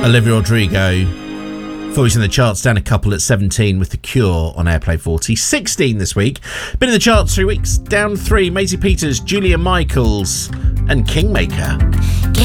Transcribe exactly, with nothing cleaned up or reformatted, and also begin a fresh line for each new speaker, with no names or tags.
Olivia Rodrigo. Voice in the charts, down a couple at seventeen with The Cure on Airplay forty. sixteen this week. Been in the charts three weeks, down three. Maisie Peters, Julia Michaels and Kingmaker.